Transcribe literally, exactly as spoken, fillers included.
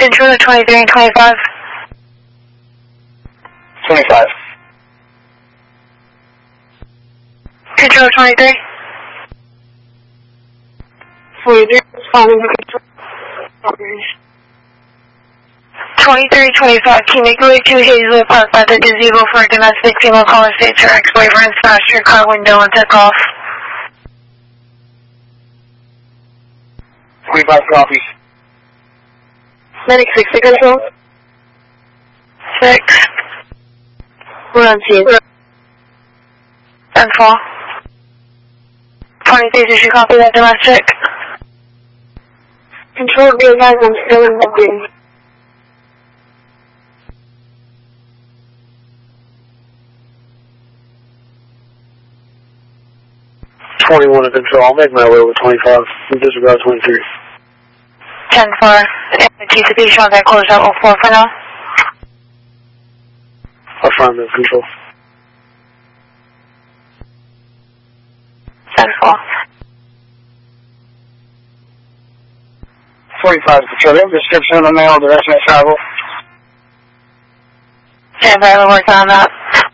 Controller twenty-three and twenty-five. twenty-five. Controller twenty-three. forty-three, responding to control. twenty-three twenty-five, can you make your way to Hazel Park by the gazebo for a domestic female caller states her ex-boyfriend smashed your car window and took off? twenty-five copies. Medic six to control. Six. We're on scene. ten four. twenty-three, did you copy that domestic? Control, be advised, I'm still in the room. twenty-one to control. I'll make my way with twenty-five. We disregard twenty-three. ten four. T C P, shot that close out oh four for now. Affirmative control. ten four. forty-five to control. Do you have a description of the mail, direction of travel? Yeah, we're working on that.